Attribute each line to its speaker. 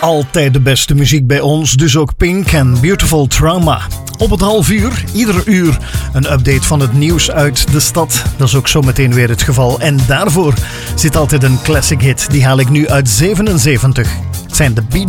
Speaker 1: Altijd de beste muziek bij ons, dus ook Pink en Beautiful Trauma. Op het half uur, ieder uur, een update van het nieuws uit de stad. Dat is ook zo meteen weer het geval. En daarvoor zit altijd een classic hit. Die haal ik nu uit 77. Het zijn de Bee